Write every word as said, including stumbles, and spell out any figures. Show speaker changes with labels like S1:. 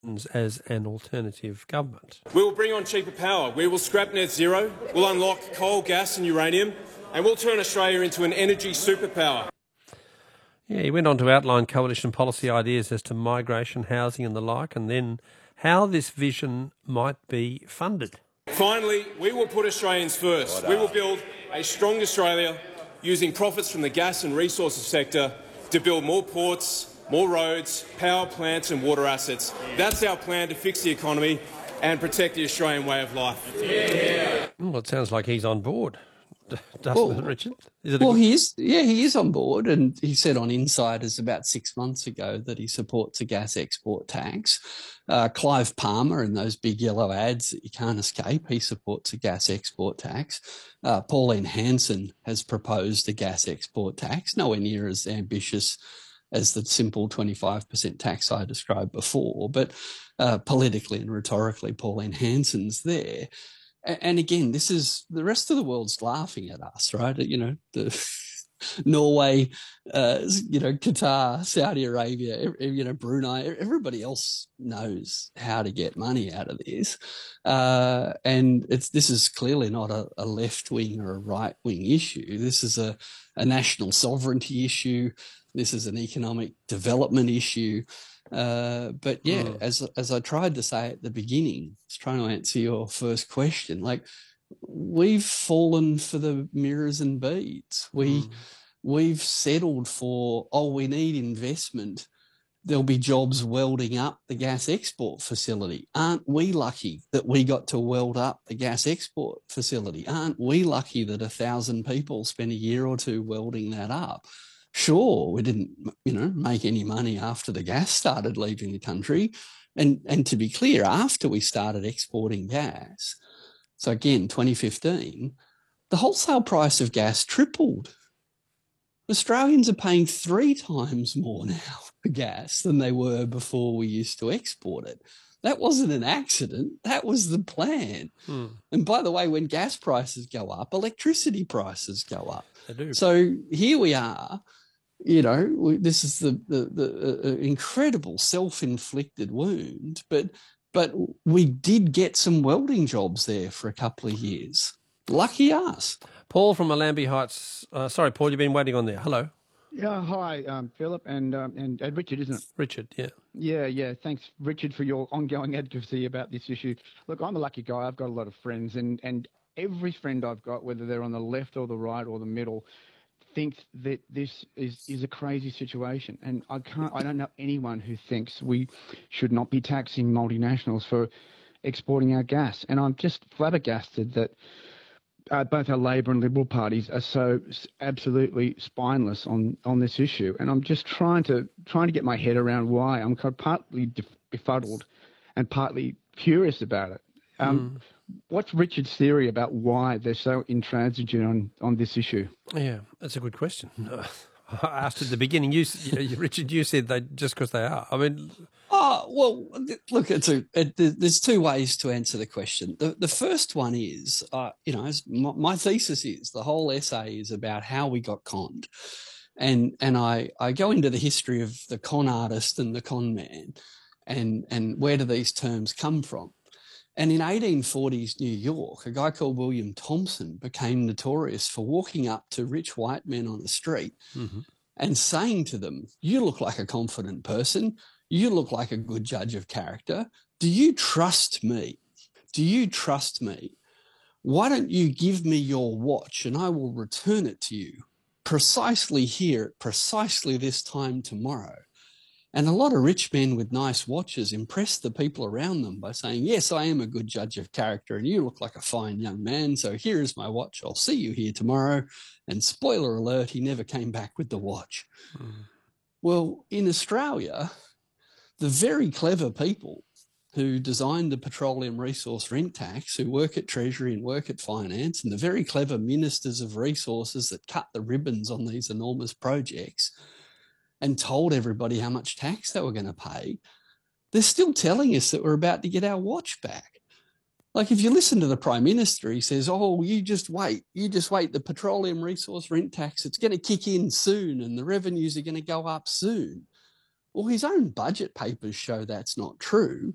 S1: as an alternative government.
S2: We will bring on cheaper power. We will scrap net zero. We'll unlock coal, gas and uranium. And we'll turn Australia into an energy superpower.
S1: Yeah, he went on to outline coalition policy ideas as to migration, housing and the like, and then how this vision might be funded.
S2: Finally, we will put Australians first. We will build a strong Australia using profits from the gas and resources sector to build more ports, more roads, power plants and water assets. That's our plan to fix the economy and protect the Australian way of life.
S1: Yeah. Well, it sounds like he's on board, doesn't
S3: well,
S1: it, Richard? Is it
S3: well,
S1: good...
S3: he is. Yeah, he is on board, and he said on Insiders about six months ago that he supports a gas export tax. Uh, Clive Palmer, in those big yellow ads that you can't escape, he supports a gas export tax. Uh, Pauline Hanson has proposed a gas export tax, nowhere near as ambitious as the simple twenty-five percent tax I described before, but uh, politically and rhetorically, Pauline Hanson's there. And again, this is the rest of the world's laughing at us, right? You know, the Norway, uh, you know, Qatar, Saudi Arabia, you know, Brunei, everybody else knows how to get money out of this. Uh, and it's, this is clearly not a, a left wing or a right wing issue. This is a, a national sovereignty issue. This is an economic development issue. Uh, but yeah, mm. as as I tried to say at the beginning, I was trying to answer your first question, like we've fallen for the mirrors and beads. We, mm. We've settled for, oh, we need investment. There'll be jobs welding up the gas export facility. Aren't we lucky that we got to weld up the gas export facility? Aren't we lucky that a thousand people spent a year or two welding that up? Sure, we didn't, you know, make any money after the gas started leaving the country. And, and to be clear, after we started exporting gas, so again, twenty fifteen, the wholesale price of gas tripled. Australians are paying three times more now for gas than they were before we used to export it. That wasn't an accident. That was the plan. Hmm. And by the way, when gas prices go up, electricity prices go up.
S1: They do.
S3: So here we are. You know, we, this is the the, the uh, incredible self-inflicted wound, but but we did get some welding jobs there for a couple of years. Lucky us.
S1: Paul from Allambie Heights. Uh, sorry, Paul, you've been waiting on there. Hello.
S4: Yeah, hi, um, Philip and, um, and and Richard, isn't it?
S1: Richard, yeah.
S4: Yeah, yeah. Thanks, Richard, for your ongoing advocacy about this issue. Look, I'm a lucky guy. I've got a lot of friends, and and every friend I've got, whether they're on the left or the right or the middle, thinks that this is, is a crazy situation. And I can't, I don't know anyone who thinks we should not be taxing multinationals for exporting our gas. And I'm just flabbergasted that uh, both our Labor and Liberal parties are so absolutely spineless on, on this issue. And I'm just trying to, trying to get my head around why. I'm partly befuddled and partly curious about it. Um, mm. What's Richard's theory about why they're so intransigent on, on this issue?
S1: Yeah, that's a good question. I asked at the beginning. You, you Richard, you said they just because they are. I mean,
S3: oh well. Look, it's a, it, there's two ways to answer the question. The the first one is, uh, you know, my, my thesis is the whole essay is about how we got conned, and and I I go into the history of the con artist and the con man, and and where do these terms come from? And in eighteen forties New York, a guy called William Thompson became notorious for walking up to rich white men on the street mm-hmm. and saying to them, you look like a confident person. You look like a good judge of character. Do you trust me? Do you trust me? Why don't you give me your watch and I will return it to you precisely here at precisely this time tomorrow? And a lot of rich men with nice watches impress the people around them by saying, yes, I am a good judge of character and you look like a fine young man, so here is my watch. I'll see you here tomorrow. And spoiler alert, he never came back with the watch. Mm. Well, in Australia, the very clever people who designed the petroleum resource rent tax, who work at Treasury and work at Finance, and the very clever ministers of resources that cut the ribbons on these enormous projects and told everybody how much tax they were going to pay, they're still telling us that we're about to get our watch back. Like if you listen to the Prime Minister, he says, oh, you just wait, you just wait, the petroleum resource rent tax, it's going to kick in soon and the revenues are going to go up soon. Well, his own budget papers show that's not true.